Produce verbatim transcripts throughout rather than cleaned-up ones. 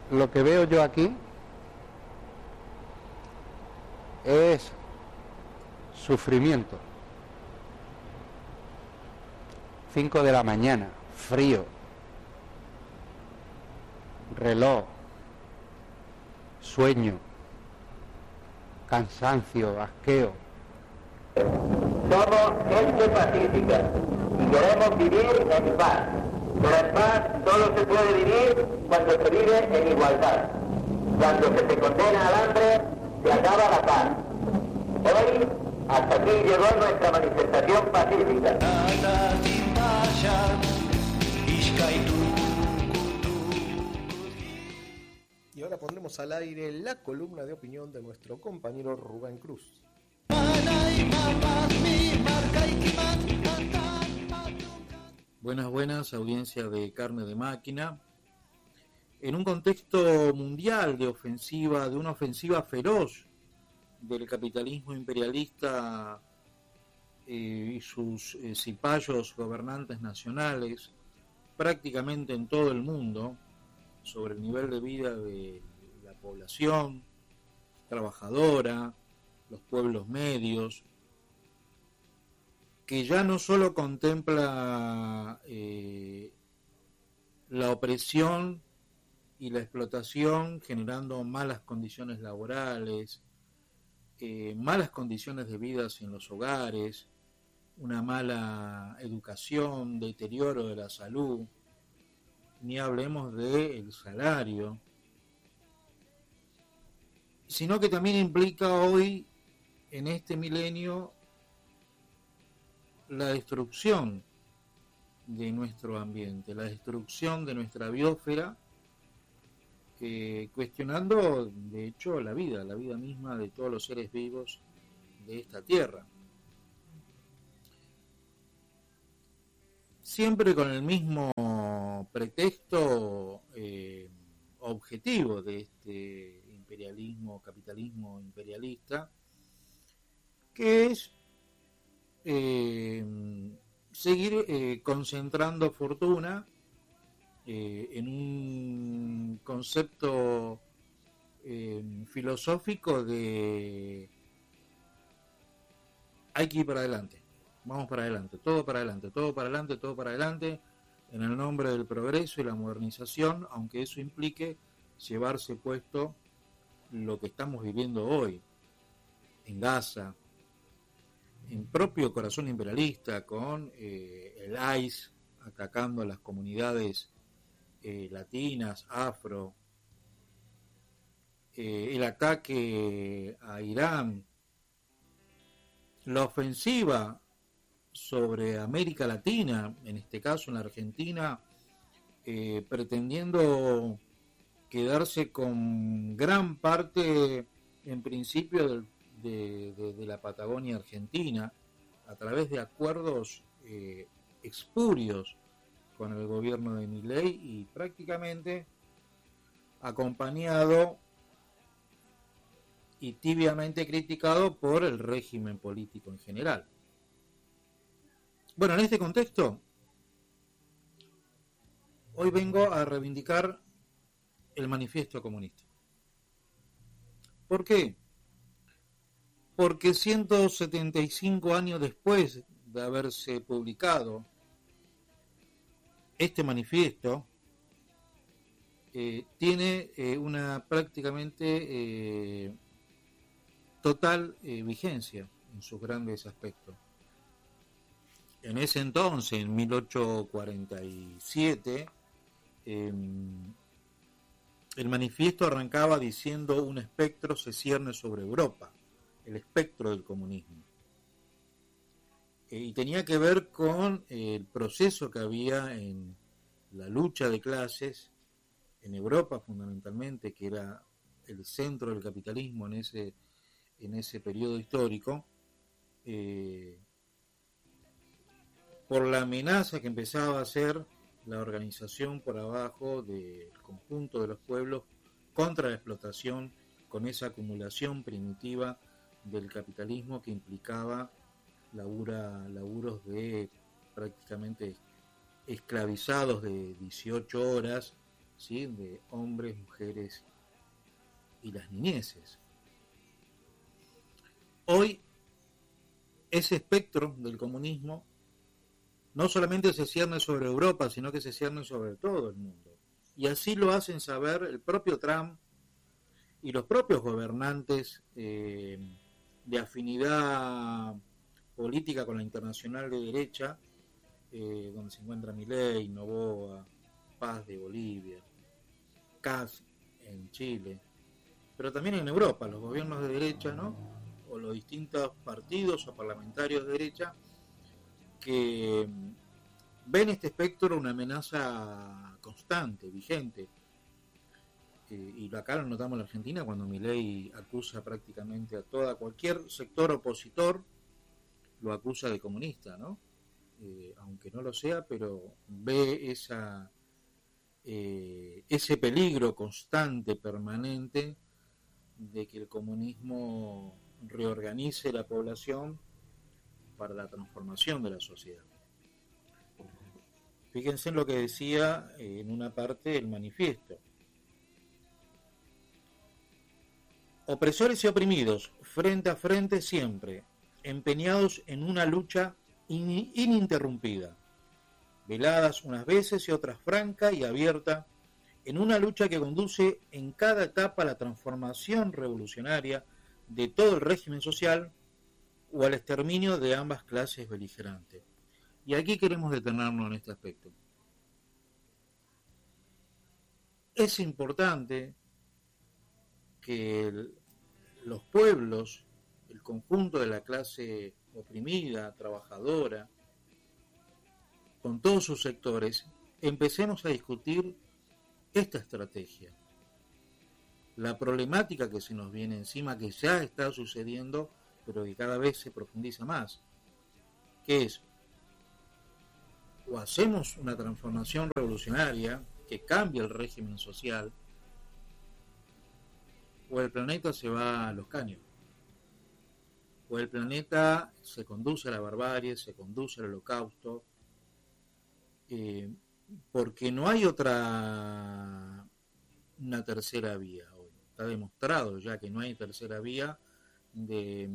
lo que veo yo aquí es sufrimiento. Cinco de la mañana, frío, reloj, sueño, cansancio, asqueo. Somos gente pacífica y queremos vivir en paz. Pero en paz solo se puede vivir cuando se vive en igualdad. Cuando se te condena al hambre, se acaba la paz. Hoy, hasta aquí llegó nuestra manifestación pacífica. Y ahora pondremos al aire la columna de opinión de nuestro compañero Rubén Cruz. Buenas, buenas, audiencia de Carne de Máquina. En un contexto mundial de ofensiva, de una ofensiva feroz del capitalismo imperialista eh, y sus eh, cipayos gobernantes nacionales, prácticamente en todo el mundo, sobre el nivel de vida de la población trabajadora, los pueblos medios, que ya no solo contempla eh, la opresión y la explotación generando malas condiciones laborales, eh, malas condiciones de vida en los hogares, una mala educación, deterioro de la salud, ni hablemos del salario, sino que también implica hoy, en este milenio, la destrucción de nuestro ambiente, la destrucción de nuestra biosfera, eh, cuestionando de hecho la vida, la vida misma de todos los seres vivos de esta tierra. Siempre con el mismo pretexto eh, objetivo de este imperialismo, capitalismo imperialista, que es eh, seguir eh, concentrando fortuna eh, en un concepto eh, filosófico de hay que ir para adelante, vamos para adelante, todo para adelante, todo para adelante, todo para adelante, en el nombre del progreso y la modernización, aunque eso implique llevarse puesto lo que estamos viviendo hoy en Gaza, en propio corazón imperialista, con eh, el I C E atacando a las comunidades eh, latinas, afro, eh, el ataque a Irán, la ofensiva sobre América Latina, en este caso en la Argentina, eh, pretendiendo quedarse con gran parte, en principio, del, de, de, de la Patagonia Argentina, a través de acuerdos eh, espurios con el gobierno de Milei y prácticamente acompañado y tibiamente criticado por el régimen político en general. Bueno, en este contexto, hoy vengo a reivindicar el manifiesto comunista. ¿Por qué? Porque ciento setenta y cinco años después de haberse publicado este manifiesto, eh, tiene eh, una prácticamente eh, total eh, vigencia en sus grandes aspectos. En ese entonces, en mil ochocientos cuarenta y siete, eh, el manifiesto arrancaba diciendo: un espectro se cierne sobre Europa, el espectro del comunismo. Eh, y tenía que ver con eh, el proceso que había en la lucha de clases en Europa fundamentalmente, que era el centro del capitalismo en ese, en ese periodo histórico, eh, por la amenaza que empezaba a ser la organización por abajo del conjunto de los pueblos contra la explotación, con esa acumulación primitiva del capitalismo que implicaba labura, laburos de prácticamente esclavizados de dieciocho horas ¿sí? De hombres, mujeres y las niñeces. Hoy ese espectro del comunismo no solamente se cierne sobre Europa, sino que se cierne sobre todo el mundo. Y así lo hacen saber el propio Trump y los propios gobernantes eh, de afinidad política con la internacional de derecha, eh, donde se encuentra Milei, Noboa, Paz de Bolivia, Kast en Chile, pero también en Europa, los gobiernos de derecha, ¿no? O los distintos partidos o parlamentarios de derecha que ven este espectro una amenaza constante, vigente. Eh, y acá lo notamos en la Argentina cuando Milei acusa prácticamente a toda, cualquier sector opositor, lo acusa de comunista, ¿no? Eh, aunque no lo sea, pero ve esa eh, ese peligro constante, permanente, de que el comunismo reorganice la población para la transformación de la sociedad. Fíjense en lo que decía eh, en una parte el manifiesto. Opresores y oprimidos, frente a frente siempre, empeñados en una lucha in- ininterrumpida, veladas unas veces y otras franca y abierta, en una lucha que conduce en cada etapa a la transformación revolucionaria de todo el régimen social o al exterminio de ambas clases beligerantes. Y aquí queremos detenernos en este aspecto. Es importante que el, los pueblos, el conjunto de la clase oprimida, trabajadora, con todos sus sectores, empecemos a discutir esta estrategia. La problemática que se nos viene encima, que ya está sucediendo, pero que cada vez se profundiza más, que es, o hacemos una transformación revolucionaria que cambie el régimen social, o el planeta se va a los caños, o el planeta se conduce a la barbarie, se conduce al holocausto, eh, porque no hay otra, una tercera vía hoy. Está demostrado ya que no hay tercera vía de,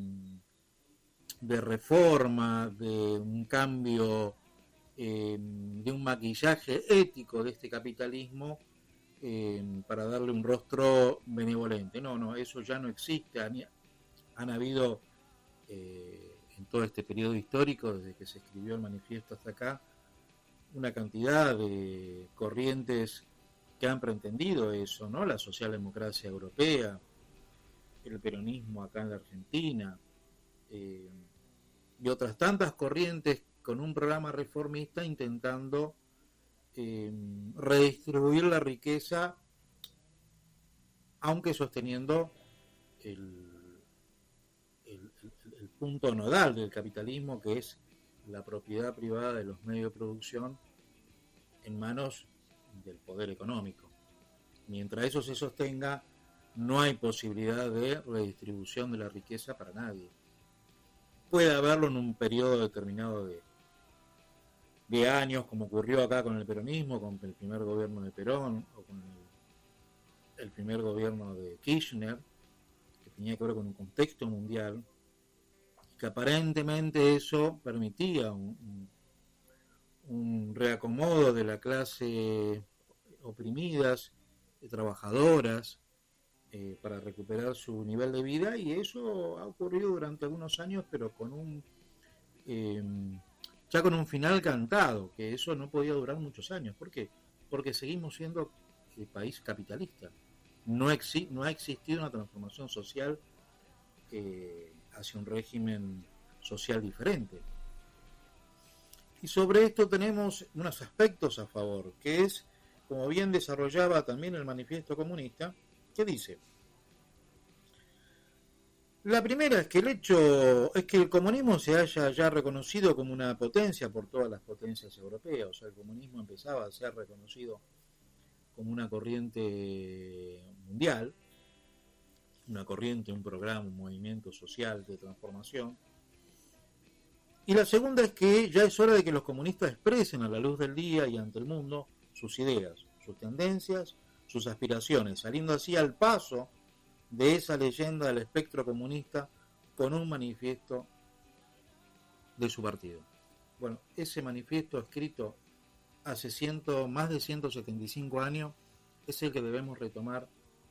de reforma, de un cambio, eh, de un maquillaje ético de este capitalismo eh, para darle un rostro benevolente. No, no, eso ya no existe. Han, han habido eh, en todo este periodo histórico, desde que se escribió el manifiesto hasta acá, una cantidad de corrientes que han pretendido eso, ¿no? La socialdemocracia europea, el peronismo acá en la Argentina, eh, y otras tantas corrientes con un programa reformista intentando eh, redistribuir la riqueza, aunque sosteniendo el, el, el, el punto nodal del capitalismo, que es la propiedad privada de los medios de producción en manos del poder económico. Mientras eso se sostenga, no hay posibilidad de redistribución de la riqueza para nadie. Puede haberlo en un periodo determinado de, de años, como ocurrió acá con el peronismo, con el primer gobierno de Perón, o con el, el primer gobierno de Kirchner, que tenía que ver con un contexto mundial, que aparentemente eso permitía un, un, un reacomodo de la clase oprimidas, de trabajadoras, eh, para recuperar su nivel de vida, y eso ha ocurrido durante algunos años, pero con un eh, ya con un final cantado, que eso no podía durar muchos años. ¿Por qué? Porque seguimos siendo el país capitalista. No, exi- no ha existido una transformación social eh, hacia un régimen social diferente. Y sobre esto tenemos unos aspectos a favor, que es, como bien desarrollaba también el manifiesto comunista, que dice: la primera es que el hecho es que el comunismo se haya ya reconocido como una potencia por todas las potencias europeas. O sea, el comunismo empezaba a ser reconocido como una corriente mundial, una corriente, un programa, un movimiento social de transformación. Y la segunda es que ya es hora de que los comunistas expresen a la luz del día y ante el mundo sus ideas, sus tendencias, sus aspiraciones, saliendo así al paso de esa leyenda del espectro comunista con un manifiesto de su partido. Bueno, ese manifiesto escrito hace ciento, más de ciento setenta y cinco años es el que debemos retomar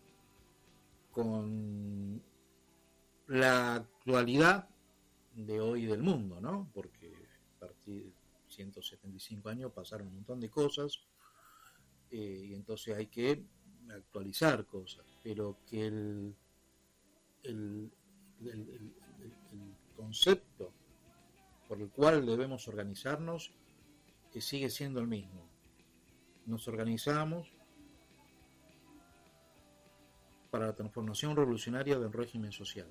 con la actualidad de hoy del mundo, ¿no? Porque a partir de ciento setenta y cinco años pasaron un montón de cosas, eh, y entonces hay que actualizar cosas, pero que el, el, el, el, el, el concepto por el cual debemos organizarnos eh, sigue siendo el mismo. Nos organizamos para la transformación revolucionaria del régimen social.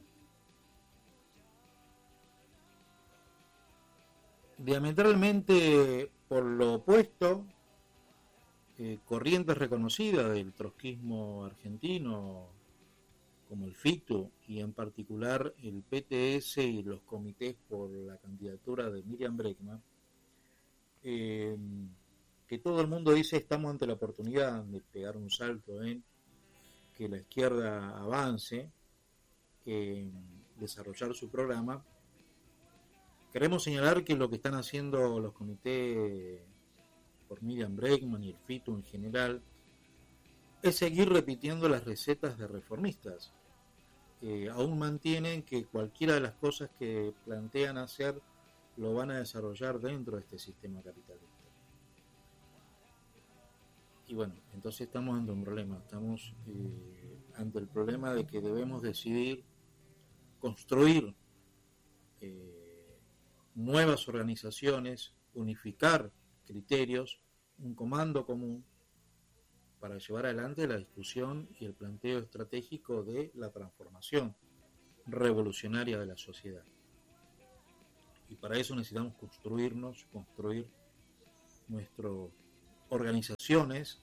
Diametralmente por lo opuesto, eh, corrientes reconocidas del trotskismo argentino, como el FITU y en particular el P T S y los comités por la candidatura de Miriam Bregman, eh, que todo el mundo dice estamos ante la oportunidad de pegar un salto en que la izquierda avance, eh, desarrollar su programa. Queremos señalar que lo que están haciendo los comités por Miriam Bregman y el FITU en general es seguir repitiendo las recetas de reformistas. Eh, aún mantienen que cualquiera de las cosas que plantean hacer lo van a desarrollar dentro de este sistema capitalista. Y bueno, entonces estamos ante un problema, estamos eh, ante el problema de que debemos decidir construir eh, nuevas organizaciones, unificar criterios, un comando común para llevar adelante la discusión y el planteo estratégico de la transformación revolucionaria de la sociedad. Y para eso necesitamos construirnos, construir nuestras organizaciones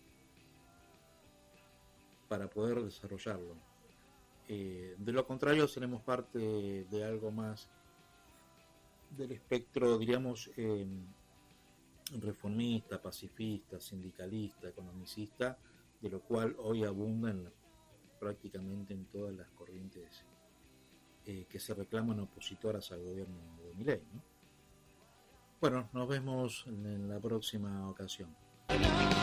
para poder desarrollarlo. Eh, de lo contrario, seremos parte de, de algo más del espectro, diríamos, eh, reformista, pacifista, sindicalista, economicista, de lo cual hoy abunda en la, prácticamente en todas las corrientes eh, que se reclaman opositoras al gobierno de Milei, ¿no? Bueno, nos vemos en la próxima ocasión.